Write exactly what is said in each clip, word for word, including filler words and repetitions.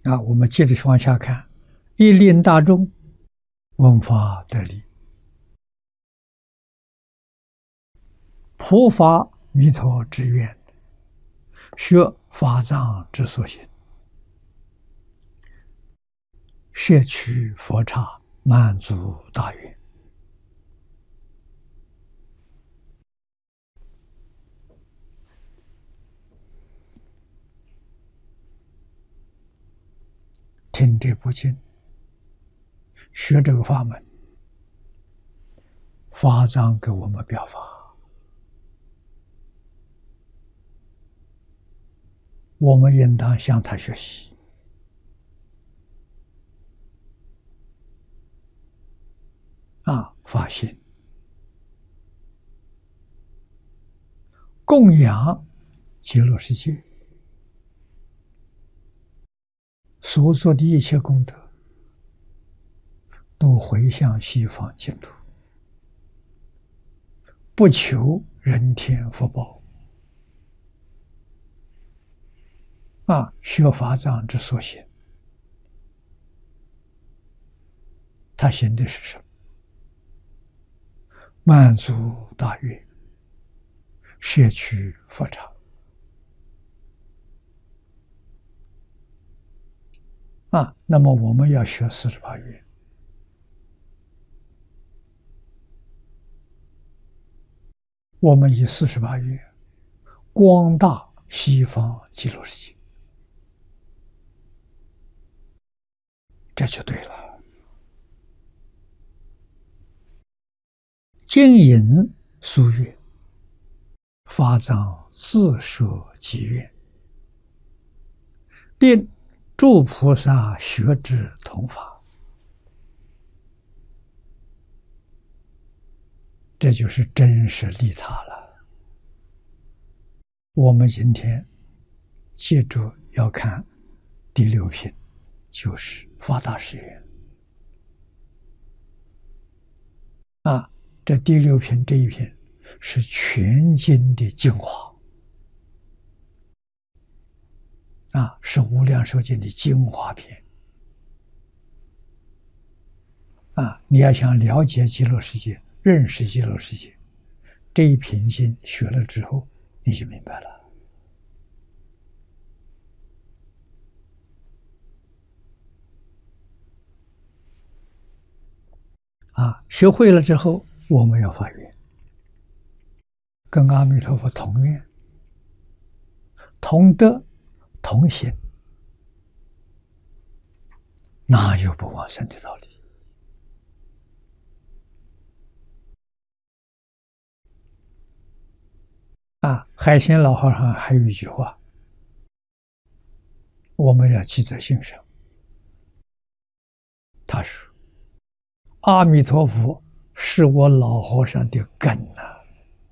啊，我们接着往下看，一令大众闻法得利，普发弥陀之愿，学法藏之所行，摄取佛刹，满足大愿。听这部经，学这个法门，法藏给我们表法，我们应当向他学习。啊，发心，供养极乐世界，所做的一切功德，都回向西方净土，不求人天福报。啊，学法藏之所行，他行的是什么？满足大愿，摄取佛刹。啊，那么我们要学四十八愿，我们以四十八愿光大西方极乐世界，这就对了。经引俗愿，法藏自设己愿，令诸菩萨学之同法。这就是真实利他了。我们今天记住要看第六品，就是发大誓愿。啊，这第六品这一品是全经的精华，啊，是无量寿经的精华篇。啊，你要想了解极乐世界，认识极乐世界，这一品经学了之后，你就明白了。啊，学会了之后，我们要发愿，跟阿弥陀佛同愿、同德、同行，哪有不往生的道理？啊，海鲜老和尚还有一句话，我们要记在心上。他说：“阿弥陀佛是我老和尚的根呐、啊，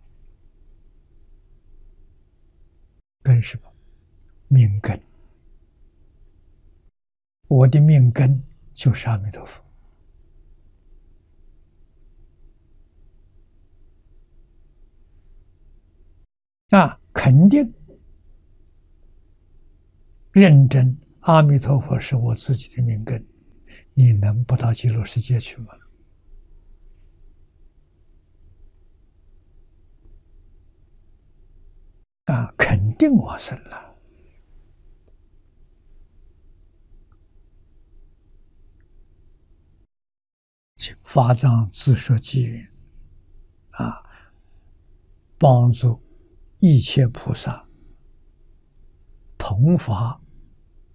根什么？命根。我的命根就是阿弥陀佛。啊，肯定认真，阿弥陀佛是我自己的命根，你能不到极乐世界去吗？啊，肯定往生了。法藏自设机缘，啊，帮助一切菩萨同发